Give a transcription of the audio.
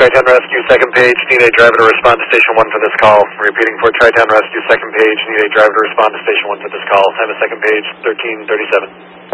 Tri-Town Rescue, second page. Need a driver to respond to Station 1 for this call. Repeating for Tri-Town Rescue, second page. Need a driver to respond to Station 1 for this call. Time of second page, 13:37.